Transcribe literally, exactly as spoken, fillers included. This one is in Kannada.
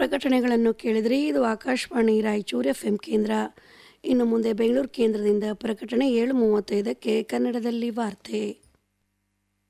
ಪ್ರಕಟಣೆಗಳನ್ನು ಕೇಳಿದ್ರಿ. ಇದು ಆಕಾಶವಾಣಿ ರಾಯಚೂರು ಎಫ್ ಎಂ ಕೇಂದ್ರ. ಇನ್ನು ಮುಂದೆ ಬೆಂಗಳೂರು ಕೇಂದ್ರದಿಂದ ಪ್ರಕಟಣೆ ಏಳು ಮೂವತ್ತೈದಕ್ಕೆ ಕನ್ನಡದಲ್ಲಿ ವಾರ್ತೆ.